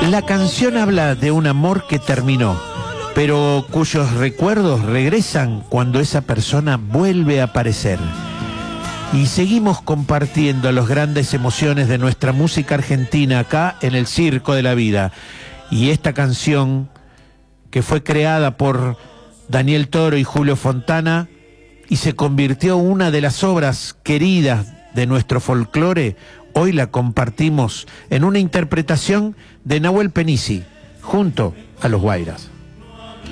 La canción habla de un amor que terminó, pero cuyos recuerdos regresan cuando esa persona vuelve a aparecer. Y seguimos compartiendo las grandes emociones de nuestra música argentina acá en el Circo de la Vida. Y esta canción, que fue creada por Daniel Toro y Julio Fontana y se convirtió en una de las obras queridas de nuestro folclore, hoy la compartimos en una interpretación de Nahuel Penisi junto a los Guairas.